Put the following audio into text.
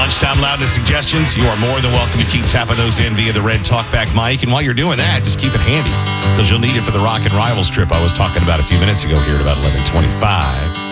Lunchtime loudness suggestions, you are more than welcome to keep tapping those in via the red talkback mic. And while you're doing that, just keep it handy because you'll need it for the Rock and Rivals trip I was talking about a few minutes ago here at about 11:25.